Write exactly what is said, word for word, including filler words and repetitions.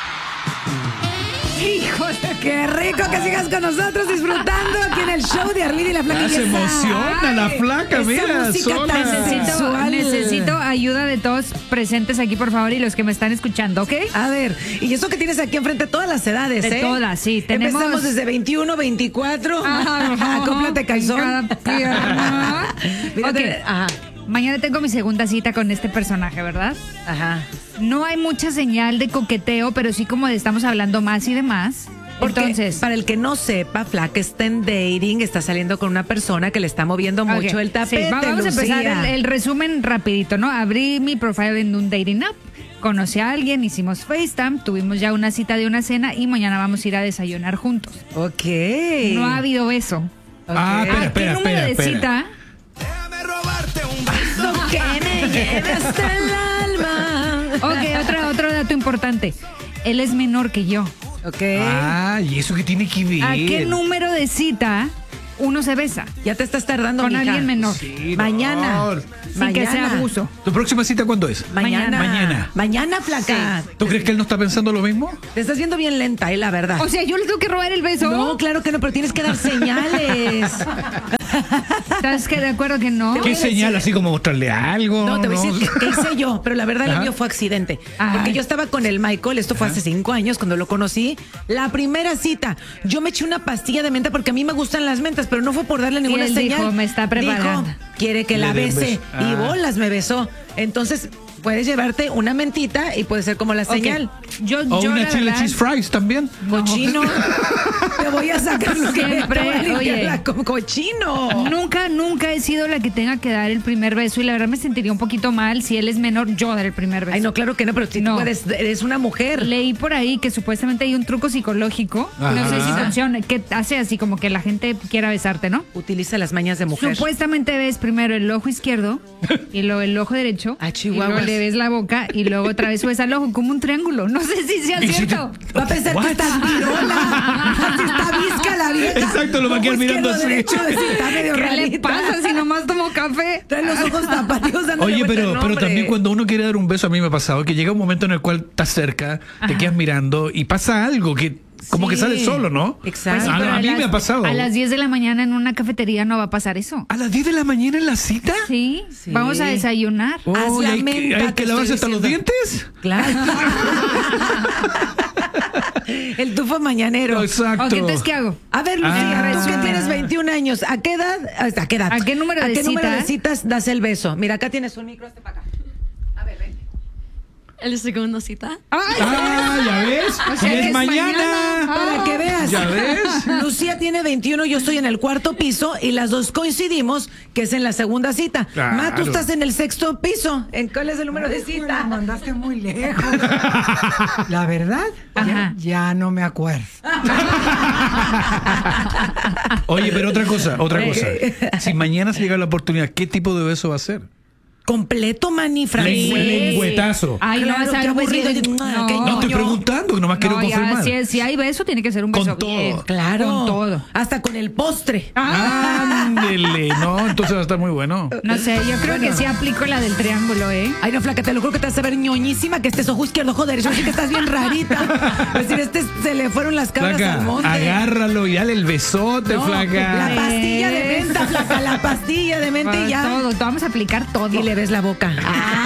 Hijos, qué rico que sigas con nosotros disfrutando aquí en el show de Arlene y la Flaca. Ya se emociona la flaca, mira, sola. Necesito, necesito ayuda de todos presentes aquí, por favor, y los que me están escuchando, ¿ok? A ver, y eso que tienes aquí enfrente, todas las edades, De ¿eh? todas, sí. Tenemos... Empezamos desde veintiuno, veinticuatro. Ajá, Acóplate, calzón. cada pierna. Mírate, Ok. ajá, Mañana tengo mi segunda cita con este personaje, ¿verdad? ajá. No hay mucha señal de coqueteo, pero sí como de estamos hablando más y demás. Porque, Entonces, para el que no sepa, Flaca está en dating, está saliendo con una persona que le está moviendo ok, mucho el sí, tapete, va- vamos a Lucía. empezar el, el resumen rapidito, ¿no? Abrí mi profile en un dating app, conocí a alguien, hicimos FaceTime, tuvimos ya una cita de una cena y mañana vamos a ir a desayunar juntos. Ok. No ha habido beso. Ah, Ok. espera, ¿Qué espera, número espera, de espera. cita? Lo que me llena hasta el alma. Ok, otro, otro dato importante. Él es menor que yo. Ok. Ah, ¿y eso qué tiene que ver? ¿A qué número de cita uno se besa? Ya te estás tardando, Con mija. alguien menor. Sí, Mañana. no. Sin que sea abuso. ¿Tu próxima cita cuándo es? Mañana. Mañana. Mañana, Flaca. ¿Tú crees que él no está pensando lo mismo? Te estás viendo bien lenta, eh, la verdad. O sea, yo le tengo que robar el beso. No, claro que no, pero tienes que dar señales. ¿Estás que de acuerdo que no? ¿Qué señal? Así como mostrarle algo. No, te voy a decir qué hice yo, pero la verdad Ajá. lo mío fue accidente. Ajá. Porque yo estaba con el Michael, esto fue hace cinco años cuando lo conocí. La primera cita, yo me eché una pastilla de menta porque a mí me gustan las mentas, pero no fue por darle ninguna él señal. dijo, "Me está preparando". Dijo, quiere que Le la dé un bese. beso. Y Ah. bolas me besó. Entonces, puedes llevarte una mentita y puede ser como la Ok. señal. Yo, O yo una la chile verdad, cheese fries también. Cochino. Te voy a sacar lo que Siempre, te voy a limpiar oye. la co- cochino. Nunca, nunca he sido la que tenga que dar el primer beso y la verdad me sentiría un poquito mal si él es menor, yo dar el primer beso. Ay, no, claro que no, pero si No. tú puedes, eres una mujer. Leí por ahí que supuestamente hay un truco psicológico, no Ajá. sé si funciona, que hace así como que la gente quiera besarte, ¿no? Utiliza las mañas de mujer. Supuestamente ves primero el ojo izquierdo y luego el ojo derecho Ah, y chihuahuas. luego le ves la boca y luego otra vez subes al ojo como un triángulo. No sé si sea Y si te- cierto. Va a pensar What? que estás virola. Así está visca la vieja. Exacto, lo va a quedar Ojo mirando izquierdo, así. derecho, sí, está medio ¿Qué le rarita. pasa si nomás tomo café? Trae los ojos tapados. dándole Oye, vuelta pero, al pero nombre. también cuando uno quiere dar un beso, a mí me ha pasado que llega un momento en el cual estás cerca, te Ajá. quedas mirando y pasa algo que como Sí. que sale solo, ¿no? Exacto. Pues sí, a, pero a mí las- me ha pasado. A las diez de la mañana en una cafetería no va a pasar eso. ¿A las diez de la mañana en la cita? Sí, Sí. vamos a desayunar. Oh, Haz ¿y la hay, que, menta, hay te que estoy lavarse hasta los diciendo. dientes? Claro. El tufo mañanero. Exacto. Ok, entonces, ¿qué hago? A ver, Lucía, Ah. tú que tienes veintiún años, ¿a qué edad? ¿A qué edad? ¿A qué número de ¿A qué número cita? de citas das el beso? Mira, acá tienes un micro, este para acá. A ver, ven. ¿El segundo cita? Ah, ya ves. O sea, Y que es es mañana. mañana. Para que veas. ¿Ya ves? Lucía tiene veintiuno, yo estoy en el cuarto piso y las dos coincidimos que es en la segunda cita. Claro. Ma, tú estás en el sexto piso. ¿En cuál es el número de Me cita? mandaste muy lejos. La verdad, ya, Ajá. ya no me acuerdo. Oye, pero otra cosa, otra cosa. Si mañana se llega la oportunidad, ¿qué tipo de beso va a ser? Completo, mani, Lengüe- francés. lengüetazo. Ay, Claro, no, o sea, qué un besito. aburrido. No, Qué No estoy ñoño. preguntando, nomás quiero no, ya, confirmar. si, si hay beso, tiene que ser un Con beso todo. bien. Claro. Con todo. Hasta con el postre. Ándele, no, entonces va a estar muy bueno. No sé, yo creo que sí aplico la del triángulo, ¿eh? Ay, no, flaca, te lo juro que te vas a ver ñoñísima que estés ojo izquierdo, ojo derecho. Así que estás bien rarita. Es decir, este se le fueron las cabras Flaca, al monte. agárralo y dale el besote, No, flaca. La pastilla de menta, flaca, la pastilla de menta y ya. Todo, vamos a aplicar todo. Y le ves la boca. Ah.